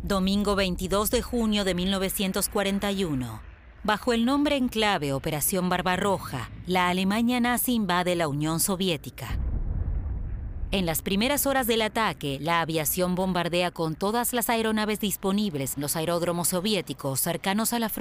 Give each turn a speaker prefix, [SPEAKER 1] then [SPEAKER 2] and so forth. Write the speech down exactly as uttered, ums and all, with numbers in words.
[SPEAKER 1] Domingo veintidós de junio de mil novecientos cuarenta y uno. Bajo el nombre en clave Operación Barbarroja, la Alemania nazi invade la Unión Soviética. En las primeras horas del ataque, la aviación bombardea con todas las aeronaves disponibles los aeródromos soviéticos cercanos a la frontera.